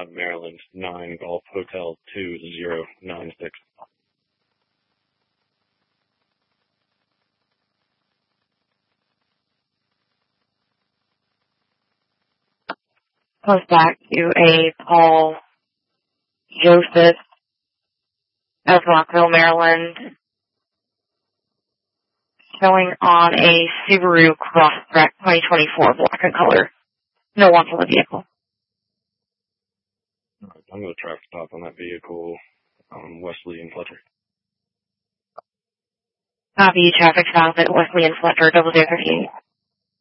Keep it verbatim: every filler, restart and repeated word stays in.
Todd, Maryland, nine Golf Hotel two zero nine six. Close back to a Paul Joseph of Rockville, Maryland, showing on a Subaru Crosstrek twenty twenty-four, black in color. No one on the vehicle. All right, I'm going to traffic stop on that vehicle, um, Wesley and Fletcher. Copy, traffic stop at Wesley and Fletcher, double zero thirty-eight.